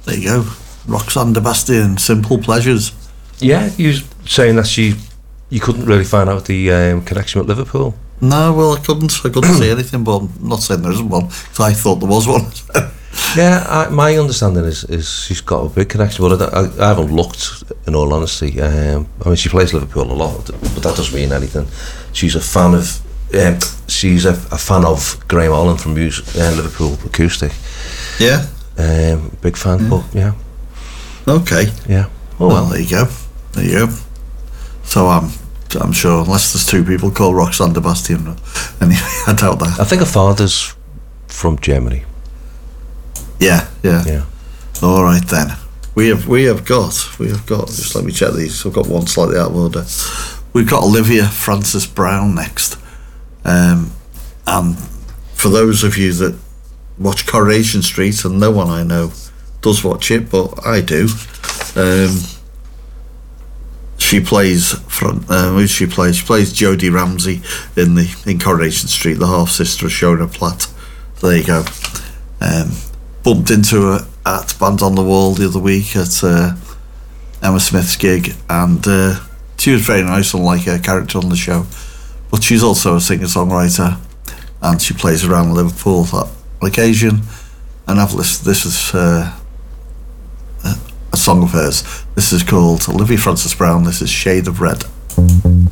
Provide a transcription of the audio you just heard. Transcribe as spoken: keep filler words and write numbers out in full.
There you go. Roxanne de Bastian, Simple Pleasures. Yeah, you were saying that she, you couldn't really find out the um, connection with Liverpool. No, well, I couldn't. I couldn't see anything, but I'm not saying there isn't one, because I thought there was one. Yeah, I, my understanding is, is she's got a big connection, but I, I, I haven't looked, in all honesty. Um, I mean, she plays Liverpool a lot, but that doesn't mean anything. She's a fan of, um, she's a, a fan of Graham Holland from music, uh, Liverpool Acoustic. Yeah. Um, big fan, yeah. But yeah. Okay. Yeah. Oh well, there you go. There you go. So I'm, I'm sure, unless there's two people called Roxanne de Bastian, anyway, I doubt that. I think her father's from Germany. Yeah, yeah. Yeah. All right then. We have we have got we have got. Just let me check these. I've got one slightly out of order. We've got Olivia Francis-Brown next, um, and for those of you that watch Coronation Street, and no one I know does watch it, but I do. Um, she plays front. Uh, who she plays? She plays Jodie Ramsey in the in Coronation Street, the half sister of Shona Platt. So there you go. Um, bumped into her at Band on the Wall the other week at uh, Emma Smith's gig, and uh, she was very nice, unlike her character on the show. But she's also a singer-songwriter, and she plays around Liverpool on occasion. And I've listened. This is uh, a song of hers. This is called Olivia Francis-Brown. This is Shade of Red.